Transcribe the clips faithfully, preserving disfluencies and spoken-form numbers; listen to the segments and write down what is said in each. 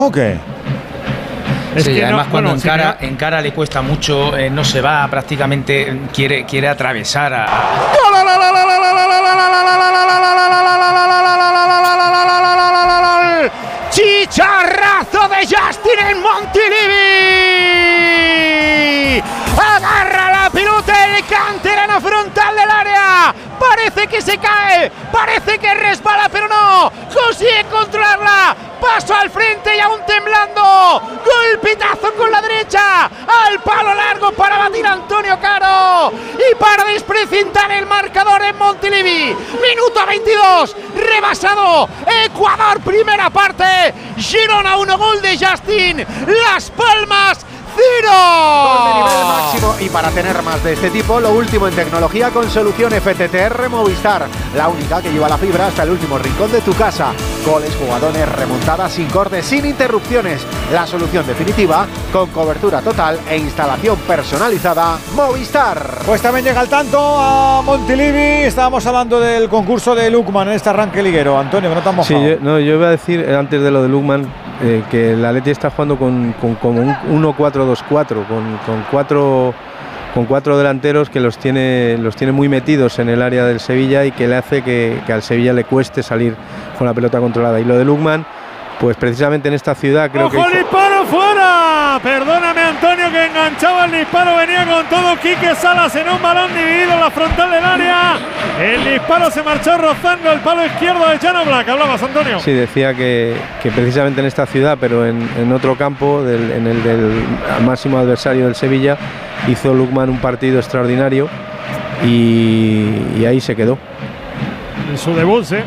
¿O qué? Es sí, que además no, cuando bueno, encara, sí, encara le cuesta mucho, eh, no se va, prácticamente quiere, quiere atravesar a... ¡Chicharrazo de Justin en Montilivi! ¡Agarra la pelota el canterano frontal del área! Parece que se cae, parece que resbala, pero no, consigue controlarla, paso al frente y aún temblando, golpetazo con la derecha, al palo largo para batir a Antonio Caro y para desprecintar el marcador en Montilivi. Minuto veintidós, rebasado, Ecuador primera parte, Girona uno, gol de Justin, Las Palmas cero. Gol de nivel máximo. Y para tener más de este tipo, lo último en tecnología con solución F T T R Movistar, la única que lleva la fibra hasta el último rincón de tu casa. Goles, jugadores, remontadas sin cortes, sin interrupciones. La solución definitiva con cobertura total e instalación personalizada Movistar. Pues también llega el tanto a Montilivi. Estábamos hablando del concurso de Lukman en este arranque liguero. Antonio, que no te has mojado. Sí, yo, no, yo iba a decir antes de lo de Lukman eh, que el Atleti está jugando con, con, con un uno cuatro dos cuatro, con, con cuatro con cuatro delanteros que los tiene los tiene muy metidos en el área del Sevilla y que le hace que, que al Sevilla le cueste salir con la pelota controlada. Y lo de Lukman, pues precisamente en esta ciudad creo ¡Ojo, que... el disparo fuera! Perdóname, Antonio, que enganchaba el disparo, venía con todo Quique Salas en un balón dividido en la frontal del área. El disparo se marchó rozando el palo izquierdo de Jan Oblak. ¿Hablabas, Antonio? Sí, decía que, que precisamente en esta ciudad, pero en, en otro campo, del, en el del máximo adversario del Sevilla, hizo Lukman un partido extraordinario y, y ahí se quedó. En su debut, ¿sí?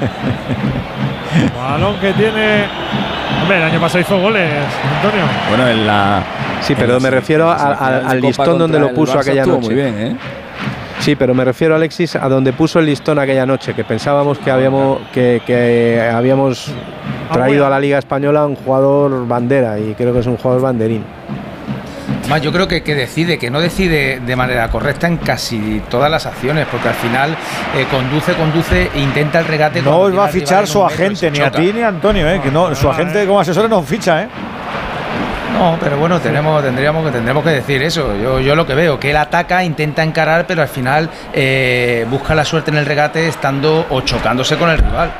Balón que tiene... Hombre, el año pasado hizo goles, Antonio. Bueno, en la... Sí, pero en me la, refiero a, a, al listón donde lo puso aquella noche. Muy bien, ¿eh? Sí, pero me refiero, Alexis, a donde puso el listón aquella noche, que pensábamos que habíamos que, que habíamos traído a la Liga Española un jugador bandera, y creo que es un jugador banderín. Más, yo creo que, que decide, que no decide de manera correcta en casi todas las acciones, porque al final eh, conduce, conduce e intenta el regate. No os va a fichar su agente, ni a ti ni a Antonio, eh, que no, su agente como asesor no ficha, eh. No, pero bueno, tenemos, tendríamos que tendremos que decir eso. Yo, yo lo que veo, que él ataca, intenta encarar, pero al final eh, busca la suerte en el regate estando o chocándose con el rival.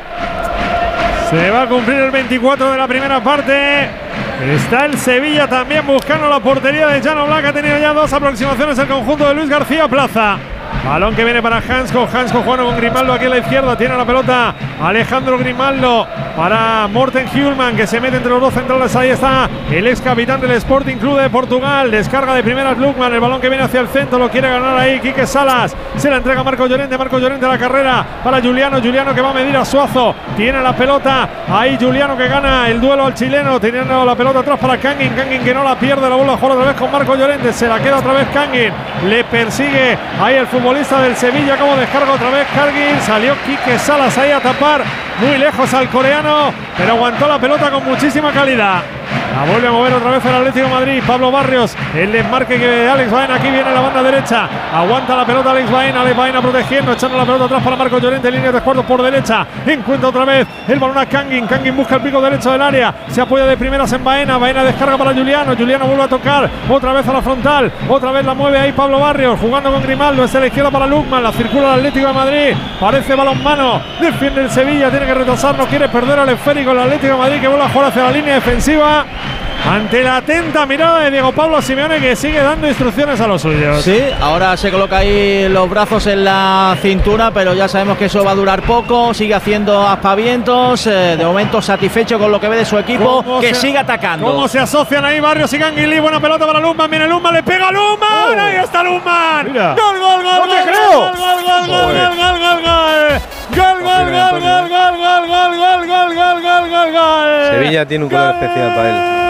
Se va a cumplir el veinticuatro de la primera parte. Está el Sevilla también buscando la portería de Jan Oblak. Ha tenido ya dos aproximaciones el conjunto de Luis García Plaza. Balón que viene para Hansko, Hansko jugando con Grimaldo aquí a la izquierda, tiene la pelota Alejandro Grimaldo para Morten Hjulman, que se mete entre los dos centrales. Ahí está el ex capitán del Sporting Club de Portugal, descarga de primeras Lukman, el balón que viene hacia el centro, lo quiere ganar ahí Quique Salas, se la entrega Marco Llorente, Marco Llorente a la carrera para Juliano, Juliano que va a medir a Suazo, tiene la pelota, ahí Juliano que gana el duelo al chileno, teniendo la pelota atrás para Kangin, Kangin que no la pierde, la vuelve a jugar otra vez con Marco Llorente, se la queda otra vez Kangin, le persigue ahí el futbolista del Sevilla, como descarga otra vez Kangin, salió Quique Salas ahí a tapar muy lejos al coreano, pero aguantó la pelota con muchísima calidad. La vuelve a mover otra vez el Atlético de Madrid. Pablo Barrios, el desmarque que Alex Baena, aquí viene la banda derecha, aguanta la pelota Alex Baena, Alex Baena protegiendo, echando la pelota atrás para Marco Llorente, línea de cuartos por derecha, encuentra otra vez el balón a Kangin, Kangin busca el pico derecho del área, se apoya de primeras en Baena, Baena descarga para Juliano, Juliano vuelve a tocar, otra vez a la frontal, otra vez la mueve ahí Pablo Barrios, jugando con Grimaldo, es a la izquierda para Lukman, la circula el Atlético de Madrid, parece balón mano, defiende el Sevilla, tiene que retrasar, no quiere perder al esférico el Atlético de Madrid, que vuelve a jugar hacia la línea defensiva. Ante la atenta mirada de Diego Pablo Simeone, que sigue dando instrucciones a los suyos. Sí, ahora se coloca ahí los brazos en la cintura, pero ya sabemos que eso va a durar poco. Sigue haciendo aspavientos, eh, de momento satisfecho con lo que ve de su equipo, que se, sigue atacando. Cómo se asocian ahí Barrios y Canguilí, buena pelota para Lukman, viene Lukman, le pega a Lukman, oh. Ahí está Lukman. Mira. Gol, gol, gol, no te gol, creo. Gol, gol, gol, gol, gol, gol, gol, gol. Gol, gol, gol, gol, gol, gol, gol, gol, gol, gol, gol, gol, gol. Sevilla tiene un color especial para él.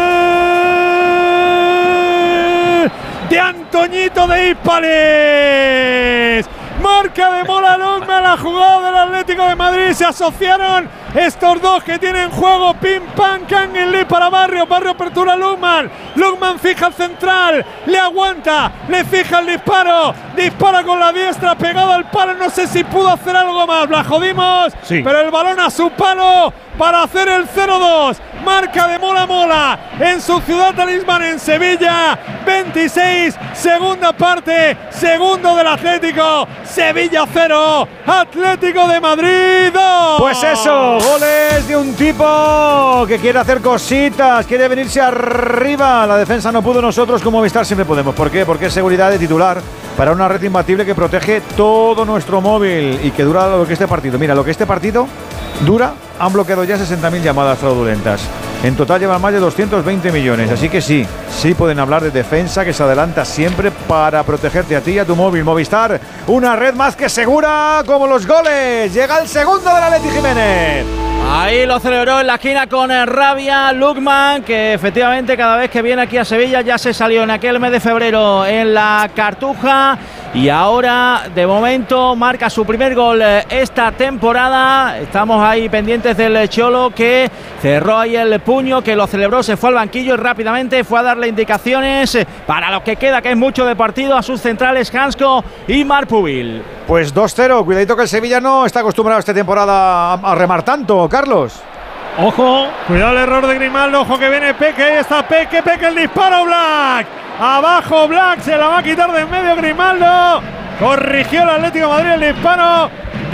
De Antoñito de Hispales. Marca de Mola Lukman, la jugada del Atlético de Madrid. Se asociaron estos dos que tienen juego. Pim pam, Kangin Lee para Barrio. Barrio apertura Lukman. Lukman fija el central. Le aguanta. Le fija el disparo. Dispara con la diestra pegado al palo. No sé si pudo hacer algo más. La jodimos. Sí. Pero el balón a su palo. para hacer el cero dos. Marca de Mola Mola en su ciudad talismán en Sevilla. veintiséis, segunda parte, segundo del Atlético. Sevilla cero, Atlético de Madrid dos. Pues eso, goles de un tipo que quiere hacer cositas, quiere venirse arriba. La defensa no pudo, nosotros como Movistar siempre podemos. ¿Por qué? Porque es seguridad de titular para una red imbatible que protege todo nuestro móvil y que dura lo que este partido. Mira, lo que este partido dura, han bloqueado ya sesenta mil llamadas fraudulentas. En total llevan más de doscientos veinte millones, así que sí, sí pueden hablar de defensa que se adelanta siempre para protegerte a ti y a tu móvil. Movistar, una red más que segura como los goles. Llega el segundo del Atleti Jiménez. Ahí lo celebró en la esquina con rabia Lukman, que efectivamente cada vez que viene aquí a Sevilla ya se salió en aquel mes de febrero en la Cartuja y ahora de momento marca su primer gol esta temporada. Estamos ahí pendientes del Cholo, que cerró ahí el puño, que lo celebró, se fue al banquillo y rápidamente fue a darle indicaciones para lo que queda, que es mucho de partido, a sus centrales Hansko y Marpubil. Pues dos cero, cuidadito que el Sevilla no está acostumbrado esta temporada a, a remar tanto, Carlos. Ojo, cuidado el error de Grimaldo, ojo que viene Peque, ahí está Peque, Peque el disparo, Black. Abajo Black, se la va a quitar de en medio Grimaldo. Corrigió el Atlético de Madrid el disparo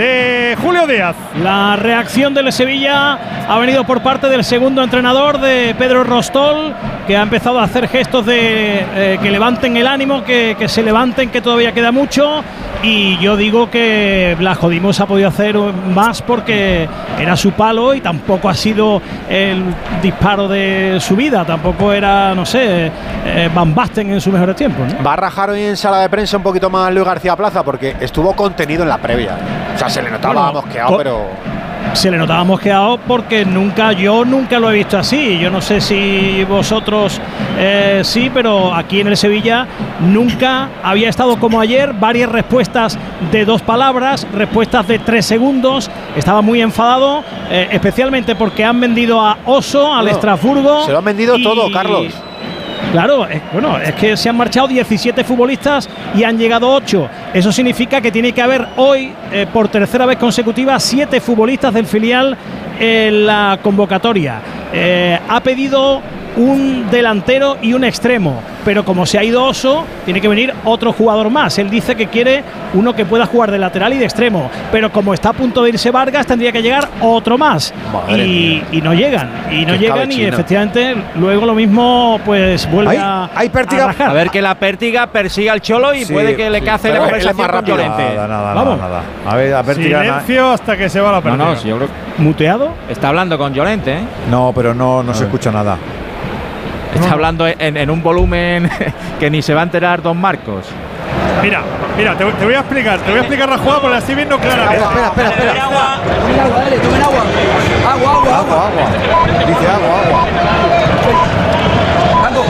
de Julio Díaz. La reacción del Sevilla ha venido por parte del segundo entrenador, de Pedro Rostol, que ha empezado a hacer gestos de eh, que levanten el ánimo, que, que se levanten, que todavía queda mucho. Y yo digo que Blasco Dimos ha podido hacer más porque era su palo y tampoco ha sido el disparo de su vida. Tampoco era, no sé, eh, Van Basten en sus mejores tiempos, ¿no? Va a rajar hoy en sala de prensa un poquito más Luis García Plaza porque estuvo contenido en la previa. O sea, se le notaba bueno, mosqueado, pero... Se le notaba mosqueado porque nunca, yo nunca lo he visto así. Yo no sé si vosotros eh, sí, pero aquí en el Sevilla nunca había estado como ayer. Varias respuestas de dos palabras, respuestas de tres segundos. Estaba muy enfadado, eh, especialmente porque han vendido a Oso, al no, Estrasburgo. Se lo han vendido y... todo, Carlos. Claro, es, bueno, es que se han marchado diecisiete futbolistas y han llegado ocho. Eso significa que tiene que haber hoy, eh, por tercera vez consecutiva, siete futbolistas del filial en la convocatoria. Eh, ha pedido un delantero y un extremo, pero como se ha ido Oso, tiene que venir otro jugador más. Él dice que quiere uno que pueda jugar de lateral y de extremo, pero como está a punto de irse Vargas, tendría que llegar otro más. Y, y no llegan, y no llegan, y efectivamente luego lo mismo pues vuelve ¿Hay, a, hay pértiga? a rajar. A ver que la Pértiga persiga al Cholo y sí, puede que le sí, case la conversación con Llorente. Nada, nada, Vamos. nada, nada. A ver, la pértiga. Silencio hasta que se va la No, Pértiga. no, si yo creo que ¿Muteado? está hablando con Llorente, ¿eh? No, pero no, no se escucha nada. Está hablando en, en un volumen que ni se va a enterar don Marcos. Mira, mira, te, te voy a explicar, te voy a explicar la jugada porque la estoy viendo claramente. Espera, espera, espera, espera. Tomen agua, dale, tomen agua. Agua, agua, agua. Agua. Dice agua, agua. Paco.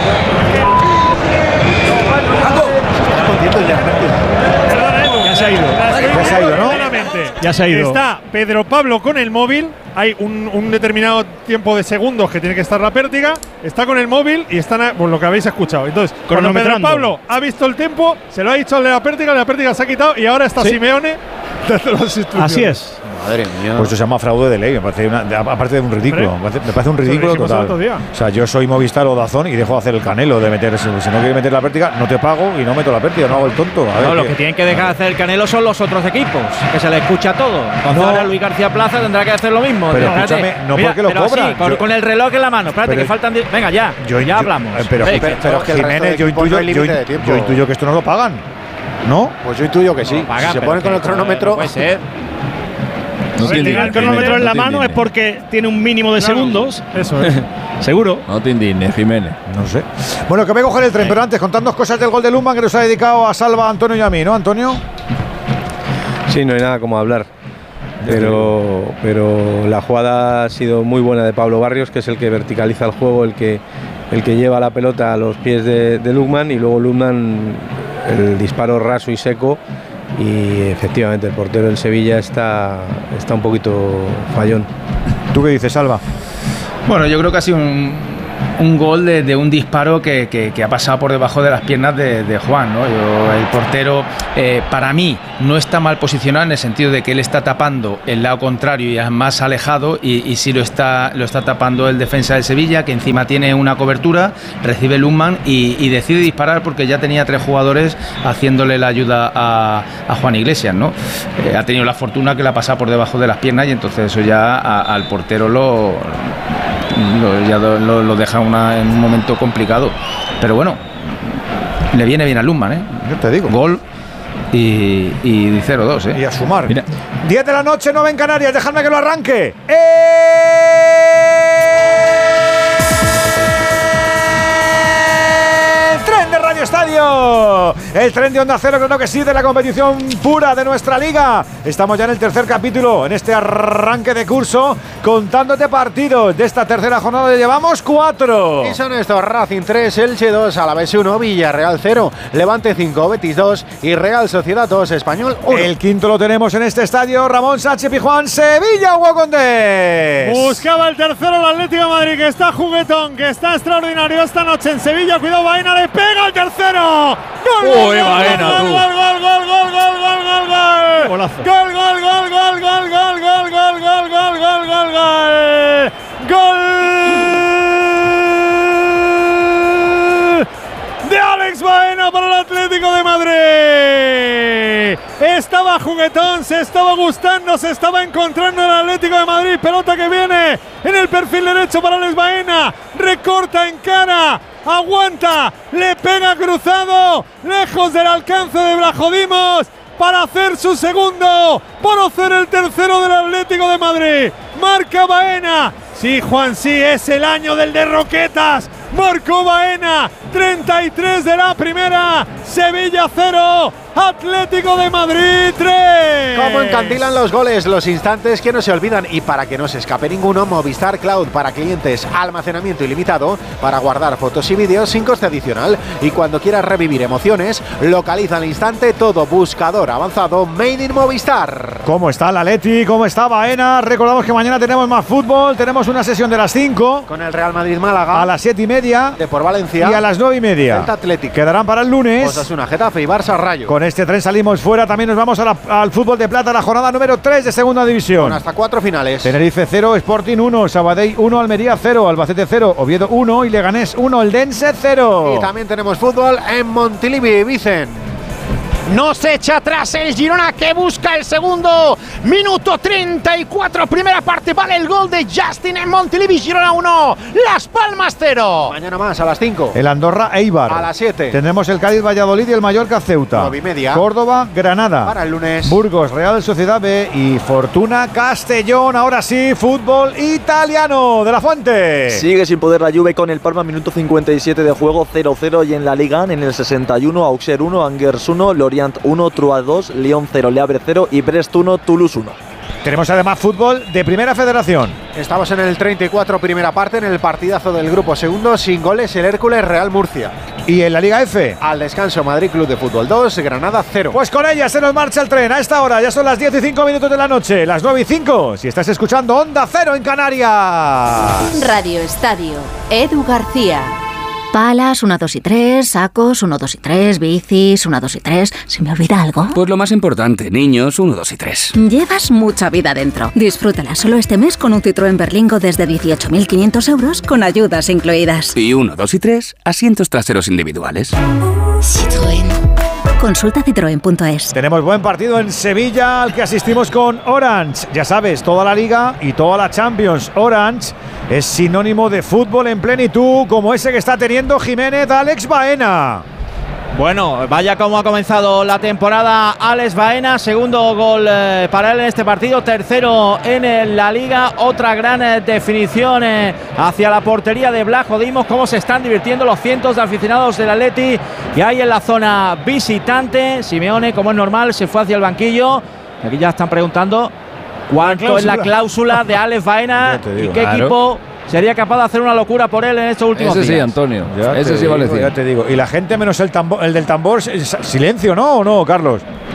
Paco. Perdona, Edu. Ya se ha ido. La estoy Ya se ha viendo ido, ¿no? claramente. Ya se ha ido. Está Pedro Pablo con el móvil. Hay un, un determinado tiempo de segundos que tiene que estar la Pértiga. Está con el móvil y están, a, pues lo que habéis escuchado. Entonces, cuando Pedro Cronometrando. Pablo ha visto el tiempo, se lo ha dicho al de la Pértiga, la Pértiga se ha quitado y ahora está Sí. Simeone dando las instrucciones. Así es. Madre mía. Pues eso se llama fraude de ley, me parece una, de- aparte de un ridículo, Hombre, me parece, me parece un eso lo ridículo dijimos el total. otro día. O sea, yo soy Movistar o Dazón y dejo de hacer el canelo de meterse. Si no quiere meter la pértiga, no te pago y no meto la pértiga, no hago el tonto. A ver, No, los ¿qué? que tienen que dejar de hacer el Canelo son los otros equipos, que se le escucha todo. Entonces No. ahora Luis García Plaza tendrá que hacer lo mismo. Pero Espérate. escúchame, no Mira, porque lo pero cobran. así, con, Yo- con el reloj en la mano. Espérate, Pero- que faltan diez. Venga, ya. Yo- ya yo- hablamos. eh, Pero, Ey, pero, pero es que el resto Jiménez, de yo equipos no intuyo, hay yo, límite de tiempo. yo intuyo que esto no lo pagan, ¿no? Pues yo intuyo que sí. no pagan, si se pero ponen con que el cronómetro. no puede ser. No Si tiene el cronómetro en la mano es porque tiene un mínimo de Claro. segundos. Eso es. Seguro. No te indignes, Jiménez. No sé. Bueno, que voy a coger el tren, pero antes contadnos cosas del gol de Lukman que nos ha dedicado a Salva, a Antonio y a mí, ¿no, Antonio? Sí, no hay nada como hablar. Pero, pero la jugada ha sido muy buena de Pablo Barrios, que es el que verticaliza el juego, el que, el que lleva la pelota a los pies de, de Lukman, y luego Lukman el disparo raso y seco. Y efectivamente el portero del Sevilla está, está un poquito fallón. ¿Tú qué dices, Salva? Bueno, yo creo que ha sido un, un gol de, de un disparo que, que, que ha pasado por debajo de las piernas de, de Juan, ¿no? Yo, el portero, eh, para mí, no está mal posicionado en el sentido de que él está tapando el lado contrario y es más alejado, y, y sí lo está, lo está tapando el defensa del Sevilla, que encima tiene una cobertura, recibe Lundman y, y decide disparar porque ya tenía tres jugadores haciéndole la ayuda a, a Juan Iglesias, ¿no? Eh, ha tenido la fortuna que la pasa por debajo de las piernas y entonces eso ya a, al portero lo... Lo, ya lo, lo deja una, en un momento complicado, pero bueno, le viene bien a Lundman, ¿eh? Yo te digo. Gol y, y cero dos, ¿eh? Y a sumar. Mira. diez de la noche, nueve en Canarias. Dejadme que lo arranque. ¡Eh! Estadio, el tren de Onda Cero, creo que sí, de la competición pura de nuestra liga. Estamos ya en el tercer capítulo, en este arranque de curso, contándote partidos de esta tercera jornada. Llevamos cuatro. Y son estos: Racing tres, Elche dos, Alavés uno, Villarreal cero, Levante cinco, Betis dos y Real Sociedad dos, Español uno. El quinto lo tenemos en este estadio. Ramón Sánchez Pizjuán, Sevilla, Hugo Condés. Buscaba el tercero el Atlético de Madrid, que está juguetón, que está extraordinario esta noche en Sevilla. Cuidado, Baena, le pega el tercero. ¡Gol! ¡Uy, Baena, gol, tú! ¡Gol, gol, gol, gol, gol, gol, gol, gol! Golazo. ¡Gol, gol, gol, gol, gol, gol, gol, gol, gol, gol, gol, gol, gol! ¡Gol de Alex Baena para el Atlético de Madrid! Estaba juguetón, se estaba gustando, se estaba encontrando el Atlético de Madrid. Pelota que viene en el perfil derecho para Alex Baena. Recorta en cara. Aguanta, le pega cruzado, lejos del alcance de Blajodimos, para hacer su segundo, para hacer el tercero del Atlético de Madrid. Marca Baena. Sí, Juan, sí, es el año del de Roquetas. Marcó Baena, treinta y tres de la primera, Sevilla cero, Atlético de Madrid tres. Cómo encandilan los goles, los instantes que no se olvidan, y para que no se escape ninguno, Movistar Cloud para clientes, almacenamiento ilimitado para guardar fotos y vídeos sin coste adicional. Y cuando quieras revivir emociones, localiza al instante todo. Buscador avanzado Made in Movistar. ¿Cómo está el Atleti? ¿Cómo está Baena? Recordamos que mañana tenemos más fútbol. Tenemos una sesión de las cinco. Con el Real Madrid Málaga. A las siete y media. De por Valencia. Y a las nueve y media. Celta Atlético. Quedarán para el lunes. Osasuna Getafe y Barça Rayo. Con este tren salimos fuera. También nos vamos a la, al fútbol de plata, la jornada número tres de segunda división. Con hasta cuatro finales. Tenerife cero, Sporting uno, Sabadell uno, Almería cero, Albacete cero, Oviedo uno y Leganés uno, Eldense cero. Y también tenemos fútbol en Montilivi, Vicen. No se echa atrás el Girona, que busca el segundo. Minuto treinta y cuatro, primera parte. Vale el gol de Justin en Montilivi. Girona uno, Las Palmas cero. Mañana más a las cinco. El Andorra Eibar. A las siete. Tendremos el Cádiz Valladolid y el Mallorca Ceuta. nueve y media. Córdoba Granada. Para el lunes. Burgos Real Sociedad B y Fortuna Castellón. Ahora sí, fútbol italiano. De la Fuente. Sigue sin poder la Juve con el Parma, minuto cincuenta y siete de juego, cero cero. Y en la Liga, en el sesenta y uno, Auxerre uno, Angers uno, Lorient uno, Troyes dos, Lyon cero, Le Havre cero y Brest uno, Toulouse uno. Tenemos además fútbol de Primera Federación. Estamos en el treinta y cuatro, primera parte, en el partidazo del grupo segundo, sin goles, el Hércules Real Murcia. Y en la Liga F. Al descanso, Madrid Club de Fútbol dos, Granada cero. Pues con ella se nos marcha el tren. A esta hora ya son las diez y cinco minutos de la noche, las nueve y cinco. Si estás escuchando Onda Cero en Canarias. Radio Estadio, Edu García. Palas, uno, dos y tres, sacos, uno, dos y tres, bicis, uno, dos y tres. ¿Se me olvida algo? Pues lo más importante, niños, uno, dos y tres. Llevas mucha vida dentro. Disfrútala solo este mes con un Citroën Berlingo desde dieciocho mil quinientos euros con ayudas incluidas. Y uno, dos y tres, asientos traseros individuales. Citroën. Consulta citroen punto es. Tenemos buen partido en Sevilla al que asistimos con Orange. Ya sabes, toda la Liga y toda la Champions. Orange es sinónimo de fútbol en plenitud, como ese que está teniendo Jiménez Alex Baena. Bueno, vaya como ha comenzado la temporada Alex Baena, segundo gol eh, para él en este partido, tercero en eh, la Liga, otra gran eh, definición eh, hacia la portería de Blajodimos. Cómo se están divirtiendo los cientos de aficionados del Atleti, y ahí en la zona visitante, Simeone, como es normal, se fue hacia el banquillo. Aquí ya están preguntando cuánto es la cláusula de Alex Baena y qué claro. equipo sería capaz de hacer una locura por él en estos últimos Ese días. sí, Antonio. Ya Ese sí digo, vale cien. Ya te digo. Y la gente menos el, tambor, el del tambor, silencio, ¿no? ¿O no, Carlos?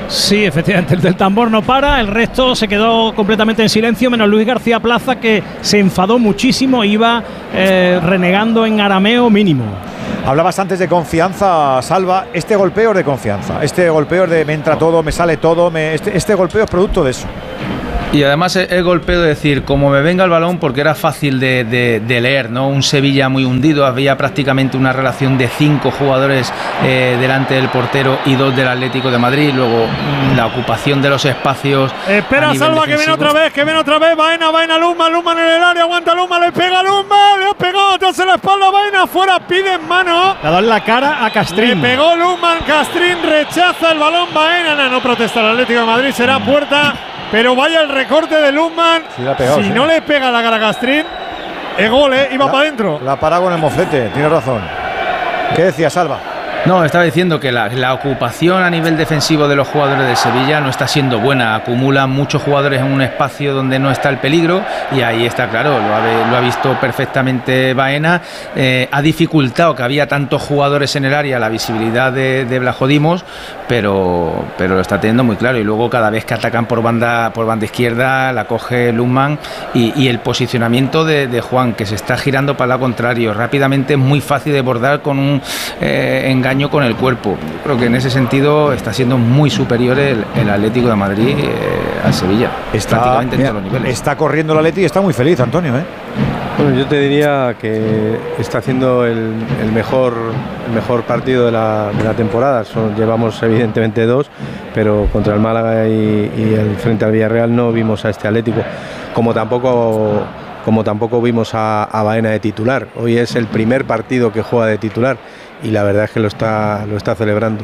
Sí, efectivamente, el del tambor no para, el resto se quedó completamente en silencio, menos Luis García Plaza, que se enfadó muchísimo, iba eh, renegando en arameo mínimo. Hablabas antes de confianza, Salva. Este golpeo es de confianza. Este golpeo es de me entra todo, me sale todo. Me, este, este golpeo es producto de eso. Y además el golpeo de decir, como me venga el balón, porque era fácil de, de, de leer, ¿no? Un Sevilla muy hundido, había prácticamente una relación de cinco jugadores eh, delante del portero y dos del Atlético de Madrid, luego la ocupación de los espacios. Espera, Salva, que viene otra vez, que viene otra vez, Baena, Baena, Luzman, Luzman en el área, aguanta Luzman, le pega Luzman, le ha pegado atrás en la espalda, Baena, fuera, pide en mano. Le ha dado en la cara a Castrín. Le pegó Luzman, Castrín rechaza el balón, Baena, no, no protesta el Atlético de Madrid, será puerta. Pero vaya el recorte de Luzman. Sí, pegado, si sí. no le pega la cara a Castrín, es gol, ¿eh? Iba para adentro. La para con el moflete, tiene razón. ¿Qué decía, Salva? No, estaba diciendo que la, la ocupación a nivel defensivo de los jugadores de Sevilla no está siendo buena. Acumulan muchos jugadores en un espacio donde no está el peligro y ahí está claro, lo ha, lo ha visto perfectamente Baena. Eh, ha dificultado que había tantos jugadores en el área la visibilidad de, de Blajodimos, pero, pero lo está teniendo muy claro. Y luego cada vez que atacan por banda, por banda izquierda la coge Luzman y, y el posicionamiento de, de Juan, que se está girando para el lado contrario rápidamente, es muy fácil de bordar con un eh, engaño con el cuerpo. Yo creo que en ese sentido está siendo muy superior el, el Atlético de Madrid eh, al Sevilla, está, prácticamente en mira, todos los niveles. Está corriendo el Atleti y está muy feliz, Antonio, ¿eh? Bueno, yo te diría que está haciendo el, el, mejor, el mejor partido de la, de la temporada. Son, llevamos evidentemente dos, pero contra el Málaga y, y el frente al Villarreal no vimos a este Atlético, como tampoco, como tampoco vimos a, a Baena de titular. Hoy es el primer partido que juega de titular y la verdad es que lo está, lo está celebrando.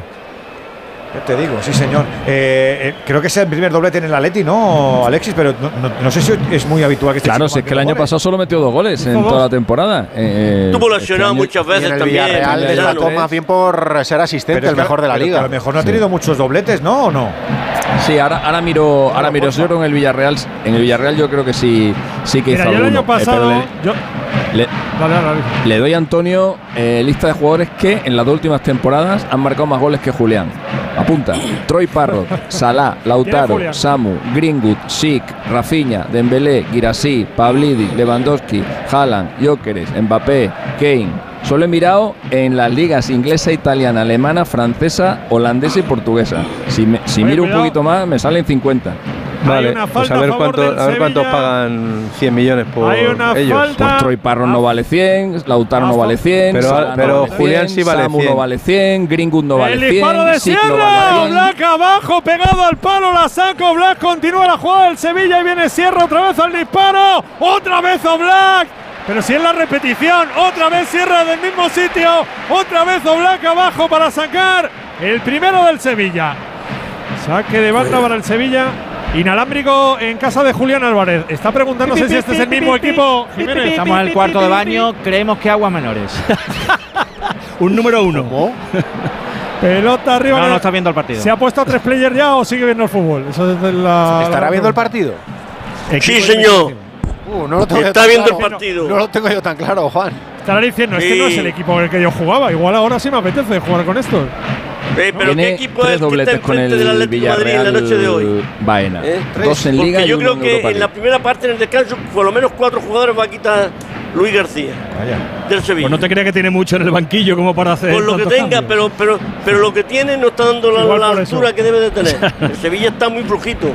Te digo, sí señor. Eh, eh, creo que es el primer doblete en el Atleti, ¿no, Alexis? Pero no, no, no sé si es muy habitual que esté. Claro, si es que el año goles. pasado solo metió dos goles en toda la temporada. Eh, Tuvo lesionado este muchas veces el también. Villarreal le trató más bien por ser asistente, el mejor de la liga. A lo mejor no ha tenido sí. muchos dobletes, ¿no? ¿O no? Sí, ahora, ahora miro, ahora miro. Yo creo en el Villarreal, en el Villarreal yo creo que sí, sí que Mira, hizo yo alguno. el año pasado, eh, yo Le, dale, dale. le doy a Antonio eh, lista de jugadores que en las dos últimas temporadas han marcado más goles que Julián. Apunta: Troy Parrott, Salah, Lautaro, Samu, Greenwood, Schick, Rafinha, Dembélé, Guirassy, Pavlidis, Lewandowski, Haaland, Gyökeres, Mbappé, Kane. Solo he mirado en las ligas inglesa, italiana, alemana, francesa, holandesa y portuguesa. Si, me, si miro un poquito más, me salen cincuenta. Vale, pues a ver, cuánto, a ver cuántos pagan cien millones por ellos. Pues Troy Parrott no vale cien, Lautaro no vale cien, pero, Salah pero no vale Julián cien, sí vale Samu cien. no vale cien, Greenwood no vale cien. El disparo de Schick Sierra, no vale cien. Black abajo, pegado al palo, la saca Black, continúa la jugada del Sevilla y viene Sierra otra vez al disparo, otra vez Oblak. Pero si es la repetición, otra vez Sierra del mismo sitio, otra vez Oblak abajo para sacar el primero del Sevilla. Saque de banda para el Sevilla. Inalámbrico en casa de Julián Álvarez. Está preguntándose si este es el mismo equipo. Jiménez. Estamos en el cuarto de baño, creemos que aguas menores. Un número uno. ¿Cómo? Pelota arriba. No, no está viendo el partido. ¿Se ha puesto a tres players ya o sigue viendo el fútbol? Eso es de la, ¿Estará la viendo el partido? Sí, señor. Uh, no lo tengo Está yo viendo claro. el partido. No, no lo tengo yo tan claro, Juan. Estará diciendo, sí. este no es el equipo en el que yo jugaba. Igual ahora sí me apetece jugar con estos. Eh, pero Tiene ¿qué equipo tres es que está dobletes con enfrente del el Atlético de Madrid en la noche de hoy? Baena. ¿Eh? Dos en Liga Porque y yo uno creo en que Europa en la League. primera parte, en el descanso, por lo menos cuatro jugadores va a quitar Luis García. Vaya. Del Sevilla. Pues no te creas que tiene mucho en el banquillo como para hacer. Por lo que tenga, pero, pero, pero lo que tiene no está dando la, la altura eso. que debe de tener. El Sevilla está muy flojito.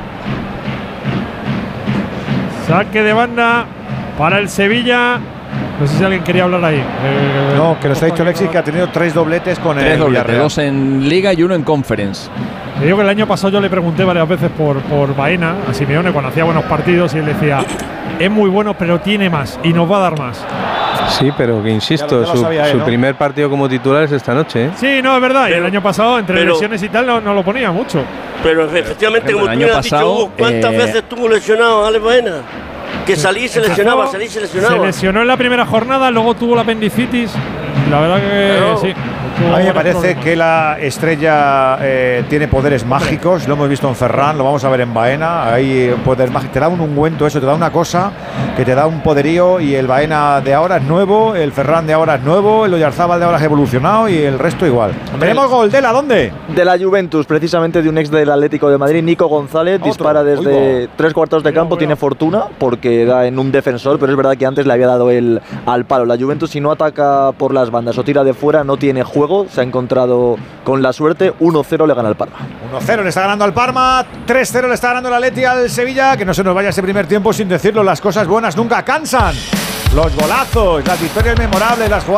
Saque de banda para el Sevilla. No sé si alguien quería hablar ahí. Eh, no, que nos ha dicho Alexis que ha tenido tres dobletes con tres el dobletes, Villarreal. dos en Liga y uno en Conference. Te digo que el año pasado yo le pregunté varias veces por, por Baena a Simeone cuando hacía buenos partidos y él decía, es muy bueno pero tiene más y nos va a dar más. Sí, pero que insisto, ya lo, ya lo su, él, su ¿no? primer partido como titular es esta noche, ¿eh? Sí, no, es verdad. Pero, y el año pasado, entre pero, lesiones y tal, no, no lo ponía mucho. Pero efectivamente, Pero como tú me has dicho, Hugo, ¿cuántas eh, veces estuvo lesionado Alex Baena? Que salí y se lesionaba, salí y se lesionaba. Se lesionó en la primera jornada, luego tuvo la apendicitis La verdad que Pero, sí. A mí me parece que la estrella eh, tiene poderes mágicos, lo hemos visto en Ferran, lo vamos a ver en Baena, hay poder mágico, te da un ungüento, eso te da una cosa que te da un poderío, y el Baena de ahora es nuevo, el Ferran de ahora es nuevo, el Oyarzábal de ahora es evolucionado y el resto igual. Hombre, Tenemos gol de la, ¿dónde? De la Juventus, precisamente de un ex del Atlético de Madrid, Nico González. Otro. Dispara desde Oigo. tres cuartos de campo, tiene fortuna porque da en un defensor, pero es verdad que antes le había dado el al palo. La Juventus, si no ataca por las bandas o tira de fuera, no tiene juego, se ha encontrado con la suerte. uno cero le gana al Parma. uno cero le está ganando al Parma, tres cero le está ganando el Atleti al Sevilla. Que no se nos vaya ese primer tiempo sin decirlo, las cosas buenas nunca cansan. Los golazos, las victorias memorables, las jugadas